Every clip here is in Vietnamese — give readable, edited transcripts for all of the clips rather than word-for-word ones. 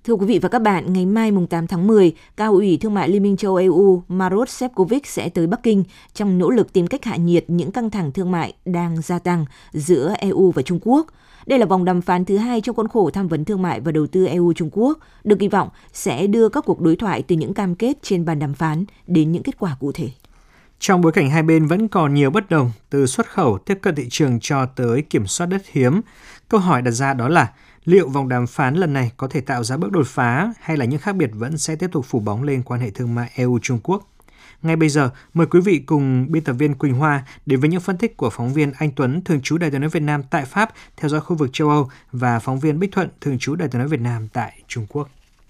Thưa quý vị và các bạn, ngày mai mùng 8 tháng 10, Cao ủy Thương mại Liên minh châu Âu EU Maroš Šefčovič sẽ tới Bắc Kinh trong nỗ lực tìm cách hạ nhiệt những căng thẳng thương mại đang gia tăng giữa EU và Trung Quốc. Đây là vòng đàm phán thứ hai trong khuôn khổ tham vấn thương mại và đầu tư EU-Trung Quốc, được kỳ vọng sẽ đưa các cuộc đối thoại từ những cam kết trên bàn đàm phán đến những kết quả cụ thể. Trong bối cảnh hai bên vẫn còn nhiều bất đồng, từ xuất khẩu, tiếp cận thị trường cho tới kiểm soát đất hiếm, câu hỏi đặt ra đó là liệu vòng đàm phán lần này có thể tạo ra bước đột phá hay là những khác biệt vẫn sẽ tiếp tục phủ bóng lên quan hệ thương mại EU-Trung Quốc? Ngay bây giờ, mời quý vị cùng biên tập viên Quỳnh Hoa đến với những phân tích của phóng viên Anh Tuấn, thường trú Đài Tiếng nói Việt Nam tại Pháp, theo dõi khu vực châu Âu, và phóng viên Bích Thuận, thường trú Đài Tiếng nói Việt Nam tại Trung Quốc.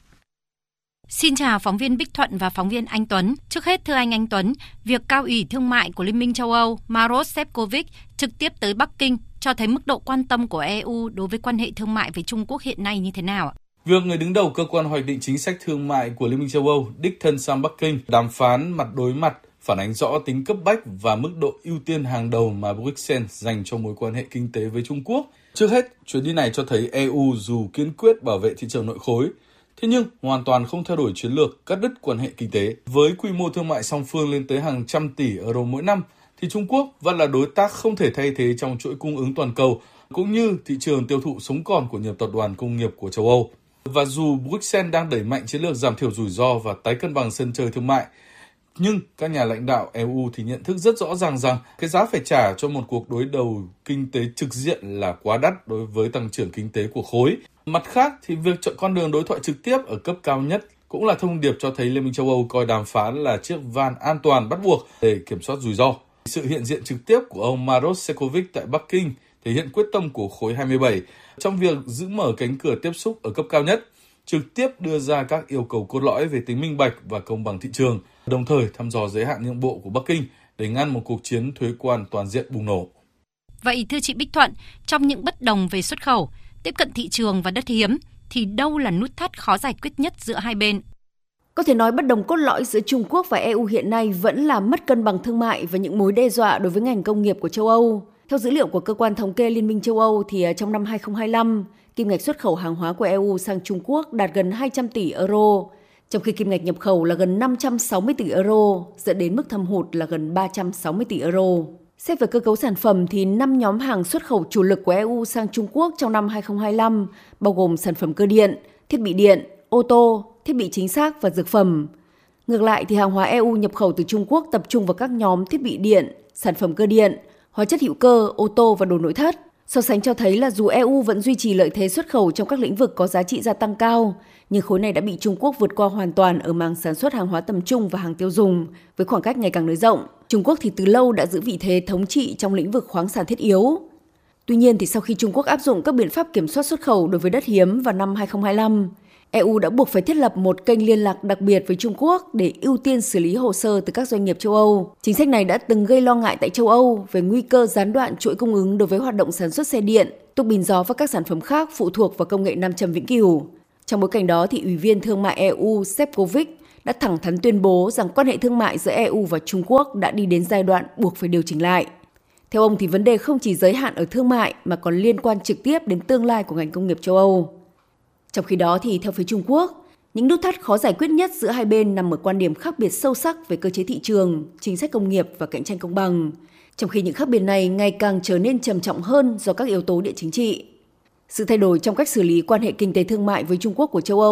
Xin chào phóng viên Bích Thuận và phóng viên Anh Tuấn. Trước hết, thưa anh Tuấn, việc Cao ủy Thương mại của Liên minh châu Âu Maroš Šefčovič trực tiếp tới Bắc Kinh cho thấy mức độ quan tâm của EU đối với quan hệ thương mại với Trung Quốc hiện nay như thế nào ạ? Việc người đứng đầu cơ quan hoạch định chính sách thương mại của Liên minh châu Âu đích thân sang Bắc Kinh đàm phán mặt đối mặt phản ánh rõ tính cấp bách và mức độ ưu tiên hàng đầu mà Bruxelles dành cho mối quan hệ kinh tế với Trung Quốc. Trước hết, chuyến đi này cho thấy EU dù kiên quyết bảo vệ thị trường nội khối, thế nhưng hoàn toàn không thay đổi chiến lược cắt đứt quan hệ kinh tế. Với quy mô thương mại song phương lên tới hàng trăm tỷ euro mỗi năm, thì Trung Quốc vẫn là đối tác không thể thay thế trong chuỗi cung ứng toàn cầu, cũng như thị trường tiêu thụ sống còn của nhiều tập đoàn công nghiệp của châu Âu. Và dù Bruxelles đang đẩy mạnh chiến lược giảm thiểu rủi ro và tái cân bằng sân chơi thương mại, nhưng các nhà lãnh đạo EU thì nhận thức rất rõ ràng rằng cái giá phải trả cho một cuộc đối đầu kinh tế trực diện là quá đắt đối với tăng trưởng kinh tế của khối. Mặt khác thì việc chọn con đường đối thoại trực tiếp ở cấp cao nhất cũng là thông điệp cho thấy Liên minh châu Âu coi đàm phán là chiếc van an toàn bắt buộc để kiểm soát rủi ro. Sự hiện diện trực tiếp của ông Maroš Šefčovič tại Bắc Kinh thể hiện quyết tâm của khối 27 trong việc giữ mở cánh cửa tiếp xúc ở cấp cao nhất, trực tiếp đưa ra các yêu cầu cốt lõi về tính minh bạch và công bằng thị trường, đồng thời thăm dò giới hạn nhượng bộ của Bắc Kinh để ngăn một cuộc chiến thuế quan toàn diện bùng nổ. Vậy thưa chị Bích Thuận, trong những bất đồng về xuất khẩu, tiếp cận thị trường và đất hiếm, thì đâu là nút thắt khó giải quyết nhất giữa hai bên? Có thể nói bất đồng cốt lõi giữa Trung Quốc và EU hiện nay vẫn là mất cân bằng thương mại và những mối đe dọa đối với ngành công nghiệp của châu Âu. Theo dữ liệu của Cơ quan Thống kê Liên minh châu Âu thì trong năm 2025, kim ngạch xuất khẩu hàng hóa của EU sang Trung Quốc đạt gần 200 tỷ euro, trong khi kim ngạch nhập khẩu là gần 560 tỷ euro, dẫn đến mức thâm hụt là gần 360 tỷ euro. Xét về cơ cấu sản phẩm thì 5 nhóm hàng xuất khẩu chủ lực của EU sang Trung Quốc trong năm 2025 bao gồm sản phẩm cơ điện, thiết bị điện, ô tô, thiết bị chính xác và dược phẩm. Ngược lại thì hàng hóa EU nhập khẩu từ Trung Quốc tập trung vào các nhóm thiết bị điện, sản phẩm cơ điện, hóa chất hữu cơ, ô tô và đồ nội thất. So sánh cho thấy là dù EU vẫn duy trì lợi thế xuất khẩu trong các lĩnh vực có giá trị gia tăng cao, nhưng khối này đã bị Trung Quốc vượt qua hoàn toàn ở mảng sản xuất hàng hóa tầm trung và hàng tiêu dùng, với khoảng cách ngày càng nới rộng. Trung Quốc thì từ lâu đã giữ vị thế thống trị trong lĩnh vực khoáng sản thiết yếu. Tuy nhiên thì sau khi Trung Quốc áp dụng các biện pháp kiểm soát xuất khẩu đối với đất hiếm vào năm 2025, EU đã buộc phải thiết lập một kênh liên lạc đặc biệt với Trung Quốc để ưu tiên xử lý hồ sơ từ các doanh nghiệp châu Âu. Chính sách này đã từng gây lo ngại tại châu Âu về nguy cơ gián đoạn chuỗi cung ứng đối với hoạt động sản xuất xe điện, tuốc pin gió và các sản phẩm khác phụ thuộc vào công nghệ nam châm vĩnh cửu. Trong bối cảnh đó thì Ủy viên Thương mại EU Šefčovič đã thẳng thắn tuyên bố rằng quan hệ thương mại giữa EU và Trung Quốc đã đi đến giai đoạn buộc phải điều chỉnh lại. Theo ông thì vấn đề không chỉ giới hạn ở thương mại mà còn liên quan trực tiếp đến tương lai của ngành công nghiệp châu Âu. Trong khi đó thì theo phía Trung Quốc, những nút thắt khó giải quyết nhất giữa hai bên nằm ở quan điểm khác biệt sâu sắc về cơ chế thị trường, chính sách công nghiệp và cạnh tranh công bằng. Trong khi những khác biệt này ngày càng trở nên trầm trọng hơn do các yếu tố địa chính trị. Sự thay đổi trong cách xử lý quan hệ kinh tế thương mại với Trung Quốc của châu Âu